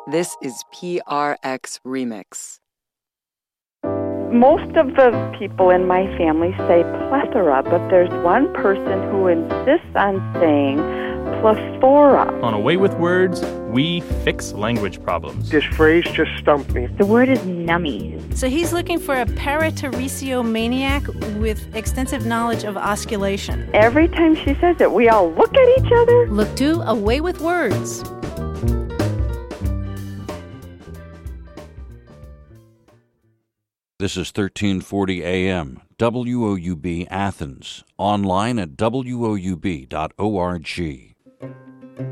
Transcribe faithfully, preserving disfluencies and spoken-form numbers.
This is P R X Remix. Most of the people in my family say plethora, but there's one person who insists on saying plethora. On A Way with Words, we fix language problems. This phrase just stumped me. The word is nummy. So he's looking for a parateresio maniac with extensive knowledge of osculation. Every time she says it, we all look at each other. Look to A Way with Words. This is thirteen forty A M, W O U B Athens, online at W O U B dot org.